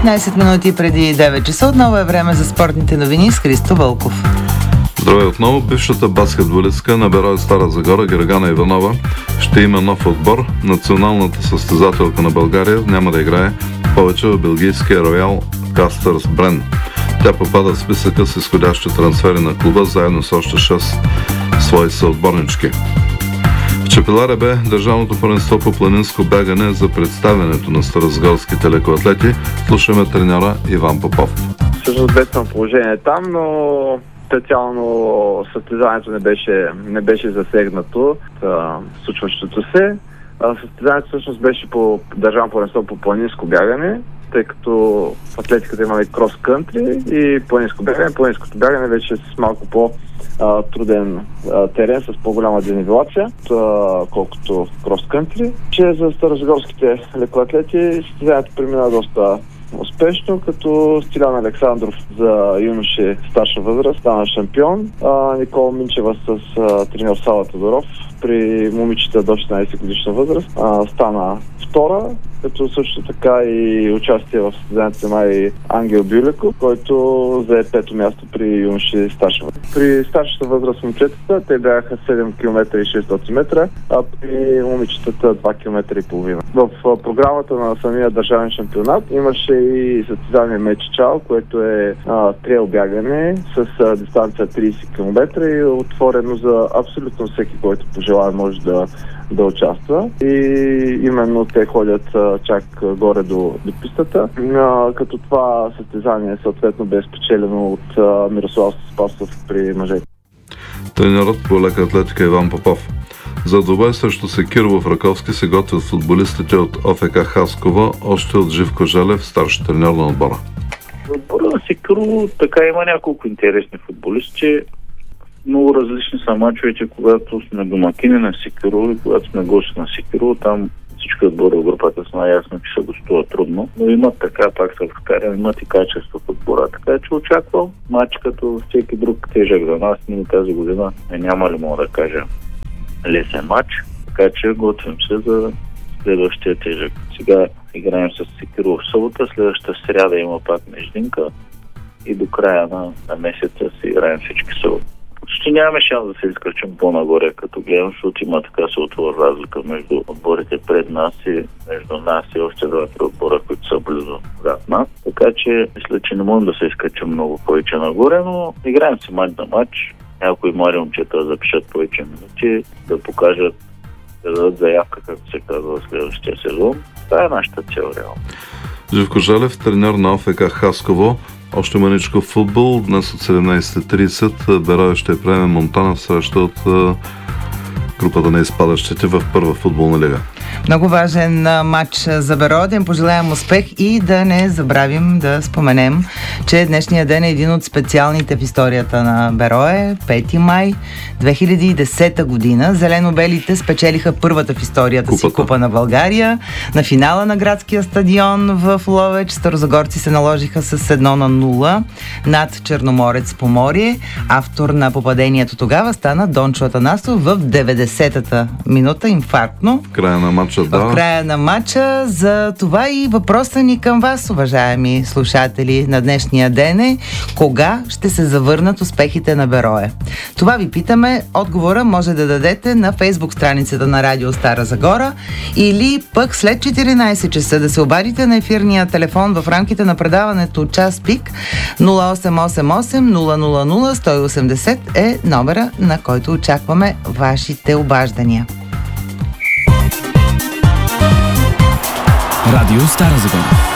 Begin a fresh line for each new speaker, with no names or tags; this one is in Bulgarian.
15 минути преди 9 часа отново е време за спортните новини с Христо Вълков.
Здравей отново. Бившата баскетболистка на Берое Стара Загора Гергана Иванова ще има нов отбор. Националната състезателка на България няма да играе повече в белгийския Роял Кастърс Брен. Тя попада в списъка с изходящи трансфери на клуба, заедно с още 6 свои съотборнички. В Чепеларе бе държавното първенство по планинско бягане за представянето на старозагорските лекоатлети. Слушаме треньора Иван Попов.
Всъщност бедствено положение там, но специално състезанието не беше засегнато случващото се. Състезанието всъщност беше по държавно първенство по планинско бягане, тъй като в атлетиката имаме крос-кънтри и планинско бягане. Планинското бягане вече с малко по-труден терен, с по-голяма денивелация, колкото крос-кънтри. Че за старозагорските лекоатлети състезанието премина доста успешно, като Стилян Александров за юноши старша възраст стана шампион, Никола Минчева с треньор Сава Тодоров при момичета до 16 годишна възраст стана втора, като също така и участие в състезанието има и Ангел Бюлеко, който зае пето място при юноши старша възраст. При старшата възраст момчетата те бяха 7 км и 600 метра, а при момичетата 2 км и половина. В програмата на самия държавен шампионат имаше и състезание Мечичал, което е трейл бягане с дистанция 30 км и отворено за абсолютно всеки, който пожелае може да участва. И именно те ходят чак горе до пистата. Като това състезание съответно бе спечелено от Мирослав Спасов при мъжете.
Тренерът по лека атлетика Иван Попов. За двубой срещу Секирово в Раковски се готвят футболистите от ОФК Хасково, още от Живко Желев, старши треньор на отбора.
В отбора на Секирово така има няколко интересни футболисти. Много различни са мачовете, когато сме домакини на Секирово и когато сме гости на Секирово. Там всички отбори в групата са наясно, че се гостува трудно, но имат така, пак се повтарям, имат и качество в отбора. Така че очаквам мач като всеки друг тежък за нас. Ние тази година няма ли мога да кажа лесен мач, така че готвим се за следващия тежък. Сега играем с Секирово в събота, следващата сряда има пак междинка и до края на месеца си играем всички събота. Ще нямаме шанс да се изкачим по-нагоре, като гледам, защото има така се отвори разлика между отборите пред нас и между нас и още два-три отбора, които са близо зад нас. Така че мисля, че не можем да се изкачим много повече нагоре, но играем си мач на мач. Някои млади момчета запишат повече минути, да покажат, да дадат заявка, както се казва в следващия сезон. Това е нашата цел реално.
Живко Желев, треньор на ОФК Хасково. Още маничко футбол. Днес от 17:30 Берое ще приеме Монтана в среща от групата на изпадащите в първа футболна лига.
Много важен матч за Берое. Да им пожелаем успех и да не забравим да споменем, че днешния ден е един от специалните в историята на Берое. 5 май 2010 година. Зелено-белите спечелиха първата в историята си Купа на България. На финала на градския стадион в Ловеч старозагорци се наложиха с 1-0 над Черноморец Поморие. Автор на попадението тогава стана Дончо Атанасов в 90-та минута, инфарктно. В края на матча. За това и въпроса ни към вас, уважаеми слушатели на днешния ден е: кога ще се завърнат успехите на Берое? Това ви питаме. Отговора може да дадете на Фейсбук страницата на Радио Стара Загора или пък след 14 часа да се обадите на ефирния телефон в рамките на предаването Час пик. 0888 000 180 е номера, на който очакваме вашите обаждания.
Радио Стара Загора.